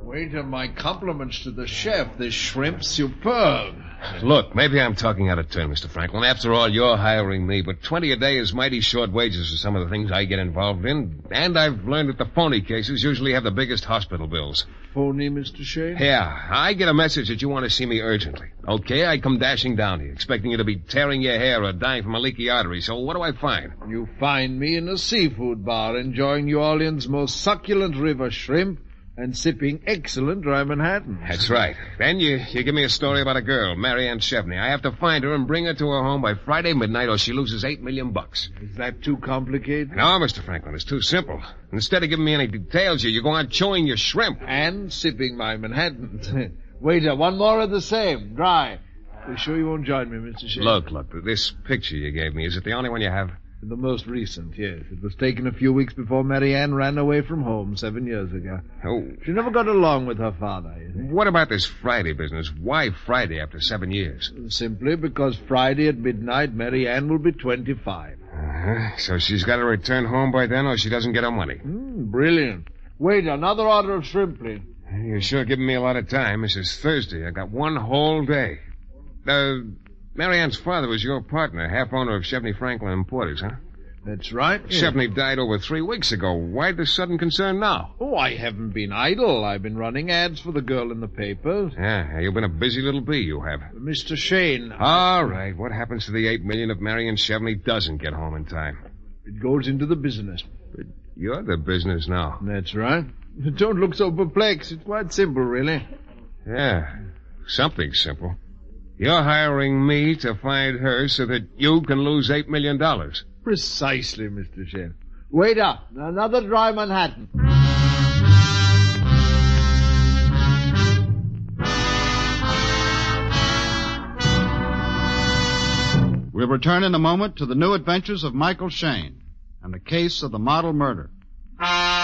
Waiter, my compliments to the chef. This shrimp's superb. Look, maybe I'm talking out of turn, Mr. Franklin. After all, you're hiring me, but 20 a day is mighty short wages for some of the things I get involved in. And I've learned that the phony cases usually have the biggest hospital bills. Phony, Mr. Shane? Yeah, I get a message that you want to see me urgently. Okay, I come dashing down here, expecting you to be tearing your hair or dying from a leaky artery. So what do I find? You find me in a seafood bar enjoying New Orleans' most succulent river shrimp and sipping excellent dry Manhattan. That's right. Then you give me a story about a girl, Marianne Chevney. I have to find her and bring her to her home by Friday midnight or she loses $8 million. Is that too complicated? No, Mr. Franklin, it's too simple. Instead of giving me any details, you go on chewing your shrimp. And sipping my Manhattan. Waiter, one more of the same, dry. Are you sure you won't join me, Mr. Shane? Look, this picture you gave me, is it the only one you have? The most recent, yes. It was taken a few weeks before Marianne ran away from home 7 years ago. Oh. She never got along with her father, you see. What about this Friday business? Why Friday after 7 years? Simply because Friday at midnight, Marianne will be 25. Uh-huh. So she's got to return home by then or she doesn't get her money. Brilliant. Wait, another order of shrimp, please. You're sure giving me a lot of time. This is Thursday. I got one whole day. Marianne's father was your partner, half-owner of Chevney Franklin Importers, huh? That's right. Yes. Chevney died over 3 weeks ago. Why the sudden concern now? Oh, I haven't been idle. I've been running ads for the girl in the papers. Yeah, you've been a busy little bee, you have. Mr. Shane. All right. What happens to the $8 million if Marianne Chevney doesn't get home in time? It goes into the business. But you're the business now. That's right. Don't look so perplexed. It's quite simple, really. Yeah, something simple. You're hiring me to find her so that you can lose $8 million. Precisely, Mr. Shane. Waiter, another dry Manhattan. We'll return in a moment to the new adventures of Michael Shane and the case of the model murder.